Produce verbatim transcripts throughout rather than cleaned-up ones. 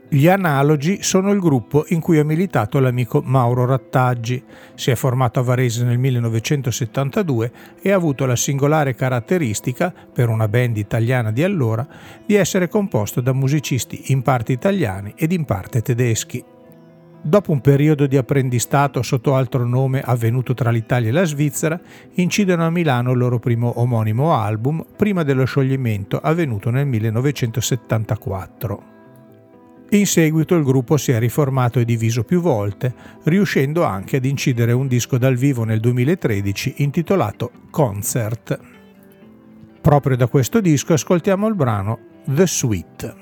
Gli Analogi sono il gruppo in cui ha militato l'amico Mauro Rattaggi. Si è formato a Varese nel millenovecentosettantadue e ha avuto la singolare caratteristica, per una band italiana di allora, di essere composto da musicisti in parte italiani ed in parte tedeschi. Dopo un periodo di apprendistato sotto altro nome avvenuto tra l'Italia e la Svizzera, incidono a Milano il loro primo omonimo album prima dello scioglimento avvenuto nel millenovecentosettantaquattro. In seguito il gruppo si è riformato e diviso più volte, riuscendo anche ad incidere un disco dal vivo nel duemilatredici intitolato Concert. Proprio da questo disco ascoltiamo il brano The Sweet.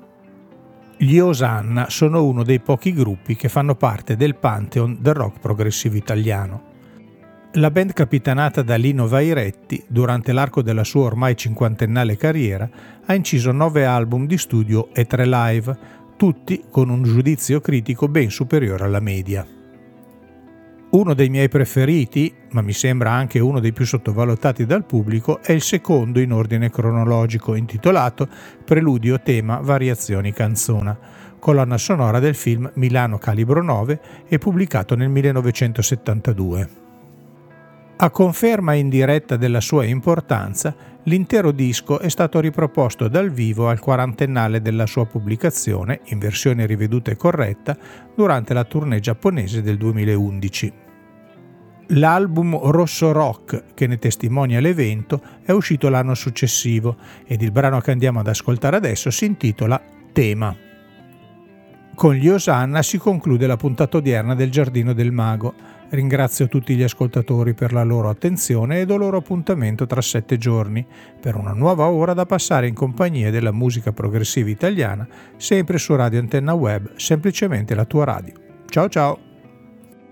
Gli Osanna sono uno dei pochi gruppi che fanno parte del pantheon del rock progressivo italiano. La band capitanata da Lino Vairetti, durante l'arco della sua ormai cinquantennale carriera, ha inciso nove album di studio e tre live, tutti con un giudizio critico ben superiore alla media. Uno dei miei preferiti, ma mi sembra anche uno dei più sottovalutati dal pubblico, è il secondo in ordine cronologico, intitolato Preludio tema variazioni canzona, colonna sonora del film Milano Calibro nove e pubblicato nel millenovecentosettantadue. A conferma indiretta della sua importanza, l'intero disco è stato riproposto dal vivo al quarantennale della sua pubblicazione, in versione riveduta e corretta, durante la tournée giapponese del duemilaundici. L'album Rosso Rock, che ne testimonia l'evento, è uscito l'anno successivo ed il brano che andiamo ad ascoltare adesso si intitola Tema. Con gli Osanna si conclude la puntata odierna del Giardino del Mago. Ringrazio tutti gli ascoltatori per la loro attenzione e do loro appuntamento tra sette giorni per una nuova ora da passare in compagnia della musica progressiva italiana, sempre su Radio Antenna Web, semplicemente la tua radio. Ciao ciao!